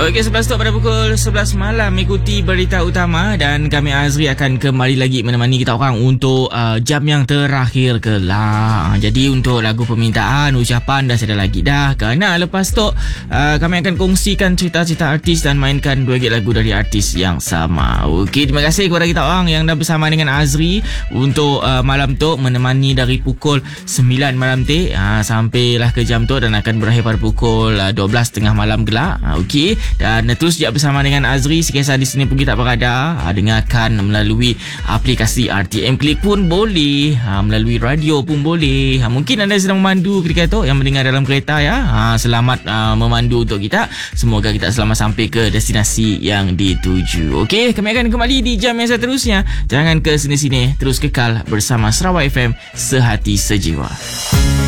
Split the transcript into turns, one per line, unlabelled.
Okey, 11 pada pukul 11 malam ikuti berita utama dan kami Azri akan kembali lagi menemani kita orang untuk jam yang terakhir kelak. Jadi untuk lagu permintaan, ucapan dah ada lagi dah. Kerana lepas tu kami akan kongsikan cerita-cerita artis dan mainkan 2 lagu dari artis yang sama. Okey, terima kasih kepada kita orang yang dah bersama dengan Azri untuk malam tu menemani dari pukul 9 malam sampailah ke jam tu dan akan berakhir pada pukul 12.30 malam gelap. Okey, dan terus je bersama dengan Azri. Sekisah di sini pun kita berada, dengarkan melalui aplikasi RTM Klik pun boleh, melalui radio pun boleh. Mungkin anda sedang memandu ketika tu, yang mendengar dalam kereta ya. Selamat memandu untuk kita. Semoga kita selamat sampai ke destinasi yang dituju. Okey, kami akan kembali di jam yang seterusnya. Jangan ke sini-sini, terus kekal bersama Sarawak FM, sehati sejiwa.